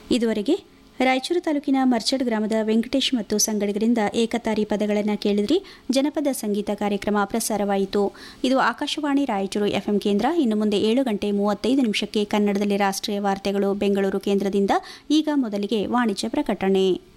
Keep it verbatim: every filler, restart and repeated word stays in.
ಇದುವರೆಗೆ ರಾಯಚೂರು ತಾಲೂಕಿನ ಮರ್ಚಡ್ ಗ್ರಾಮದ ವೆಂಕಟೇಶ್ ಮತ್ತು ಸಂಗಡಿಗರಿಂದ ಏಕತಾರಿ ಪದಗಳನ್ನು ಕೇಳಿದ್ರಿ. ಜನಪದ ಸಂಗೀತ ಕಾರ್ಯಕ್ರಮ ಪ್ರಸಾರವಾಯಿತು. ಇದು ಆಕಾಶವಾಣಿ ರಾಯಚೂರು ಎಫ್ಎಂ ಕೇಂದ್ರ. ಇನ್ನು ಮುಂದೆ ಏಳು ಗಂಟೆ ಮೂವತ್ತೈದು ನಿಮಿಷಕ್ಕೆ ಕನ್ನಡದಲ್ಲಿ ರಾಷ್ಟ್ರೀಯ ವಾರ್ತೆಗಳು ಬೆಂಗಳೂರು ಕೇಂದ್ರದಿಂದ. ಈಗ ಮೊದಲಿಗೆ ವಾಣಿಜ್ಯ ಪ್ರಕಟಣೆ.